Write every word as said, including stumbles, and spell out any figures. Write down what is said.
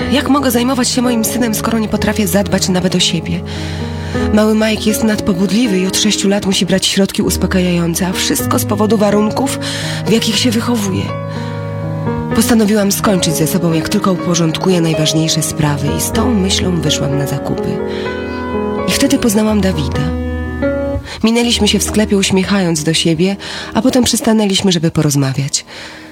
Jak mogę zajmować się moim synem, skoro nie potrafię zadbać nawet o siebie? Mały Mike jest nadpobudliwy i od sześciu lat musi brać środki uspokajające, a wszystko z powodu warunków, w jakich się wychowuje. Postanowiłam skończyć ze sobą, jak tylko uporządkuję najważniejsze sprawy, i z tą myślą wyszłam na zakupy. I wtedy poznałam Dawida. Minęliśmy się w sklepie, uśmiechając do siebie, a potem przystanęliśmy, żeby porozmawiać.